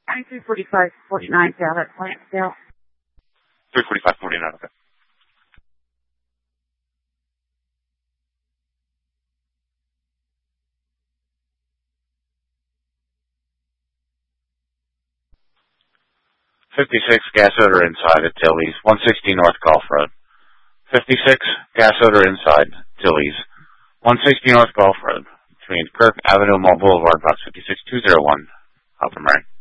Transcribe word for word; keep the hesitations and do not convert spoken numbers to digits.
twenty-three forty-five forty-nine, Dale, at Plantsdale. three forty-five forty-nine, okay. fifty-six, gas odor inside at Tilly's, one sixty North Gulf Road. fifty-six, gas odor inside, Tilly's, one sixty North Gulf Road, between Kirk Avenue, Mall Boulevard, box fifty-six two oh one, Upper Murray.